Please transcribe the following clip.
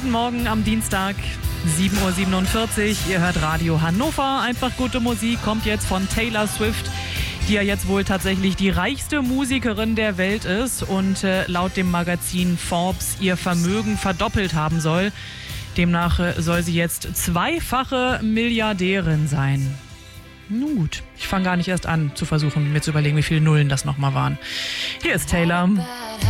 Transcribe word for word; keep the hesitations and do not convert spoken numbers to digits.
Guten Morgen am Dienstag, sieben Uhr siebenundvierzig. Ihr hört Radio Hannover. Einfach gute Musik kommt jetzt von Taylor Swift, die ja jetzt wohl tatsächlich die reichste Musikerin der Welt ist und äh, laut dem Magazin Forbes ihr Vermögen verdoppelt haben soll. Demnach äh, soll sie jetzt zweifache Milliardärin sein. Nun gut, ich fange gar nicht erst an zu versuchen, mir zu überlegen, wie viele Nullen das nochmal waren. Hier ist Taylor.